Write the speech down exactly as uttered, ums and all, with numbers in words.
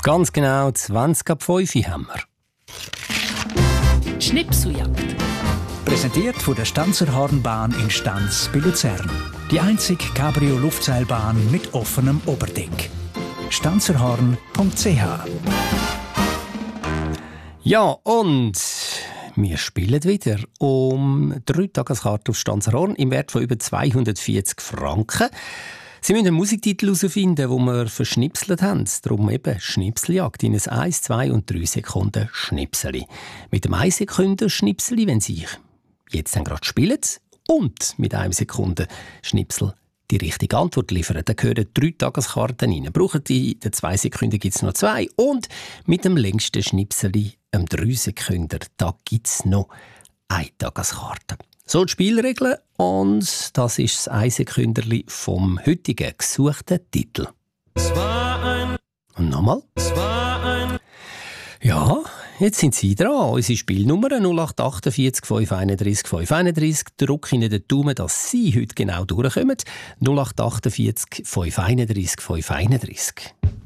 Ganz genau, zwanzig ab fünf haben wir. Schnipseljagd. Präsentiert von der Stanzerhornbahn in Stanz bei Luzern. Die einzige Cabrio-Luftseilbahn mit offenem Oberdeck. stanzerhorn punkt c h. Ja, und wir spielen wieder um drei Tageskarte auf Stanzerhorn im Wert von über zweihundertvierzig Franken. Sie müssen einen Musiktitel herausfinden, den wir verschnipselt haben. Darum eben Schnipseljagd in ein eins, zwei und drei Sekunden Schnipseli. Mit einem eins Sekunden Schnipseli, wenn Sie jetzt dann gerade spielen, und mit einem Sekunden Schnipsel die richtige Antwort liefern, dann gehören drei Tageskarten rein. Brauchen die in den zwei Sekunden gibt es noch zwei. Und mit dem längsten Schnipseli, einem drei Sekunden, da gibt es noch eine Tageskarte. So die Spielregeln, und das ist das Einsekünderli vom heutigen gesuchten Titel. Und nochmal. Ja, jetzt sind Sie dran. Unsere Spielnummer null acht achtundvierzig fünf einunddreißig fünf einunddreißig. Drück Ihnen den Daumen, dass Sie heute genau durchkommen. null acht achtundvierzig fünf einunddreißig fünf einunddreißig.